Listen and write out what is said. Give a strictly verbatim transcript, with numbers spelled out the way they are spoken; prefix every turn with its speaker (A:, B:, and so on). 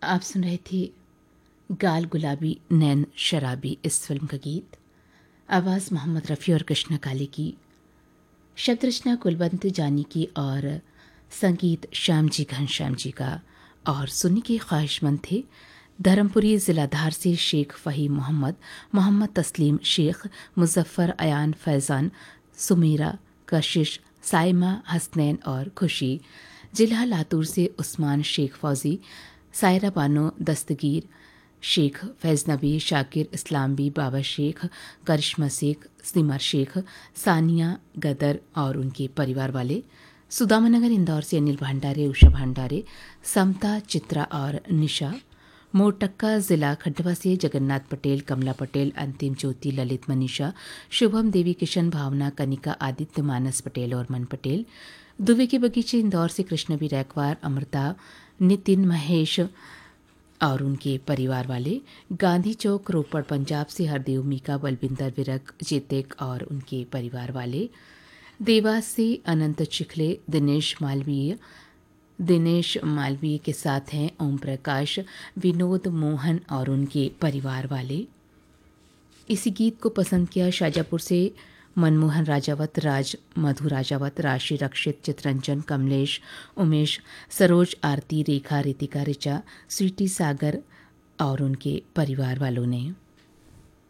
A: आप सुन रहे थे गाल गुलाबी नैन शराबी इस फिल्म का गीत। आवाज़ मोहम्मद रफ़ी और कृष्णा काले की, शब्द रचना कुलवंत जानी की और संगीत श्याम जी घनश्याम जी का। और सुनने के ख्वाहिशमंद थे धर्मपुरी ज़िलाधार से शेख फ़हीम मोहम्मद, मोहम्मद तस्लीम शेख, मुजफ्फ़र अयान फैज़ान, सुमेरा कशिश, साइमा हसनैन और खुशी। जिला लातूर से उस्मान शेख फौजी, सायरा बानो दस्तगीर शेख, फैज़ नबी, शाकिर इस्लामबी, बाबा शेख, करिश्मा शेख, सिमर शेख, सानिया गदर और उनके परिवार वाले। सुदामानगर इंदौर से अनिल भंडारे, उषा भंडारे, समता, चित्रा और निशा। मोरटक्का जिला खंडवा से जगन्नाथ पटेल, कमला पटेल, अंतिम ज्योति, ललित, मनीषा, शुभम देवी, किशन, भावना, कनिका, आदित्य, मानस पटेल और मन पटेल। दुबे के बगीचे इंदौर से कृष्णबी रैकवार, अमृता, नितिन, महेश और उनके परिवार वाले। गांधी चौक रोपड़ पंजाब से हरदेव, मीका, बलविंदर, विरक, जेतेक और उनके परिवार वाले। देवास से अनंत चिखले, दिनेश मालवीय दिनेश मालवीय के साथ हैं ओम प्रकाश, विनोद, मोहन और उनके परिवार वाले। इसी गीत को पसंद किया शाजापुर से मनमोहन राजावत, राज, मधु राजावत, राशि, रक्षित, चित्रंजन, कमलेश, उमेश, सरोज, आरती, रेखा, रितिका, ऋचा, स्वीटी, सागर और उनके परिवार वालों ने।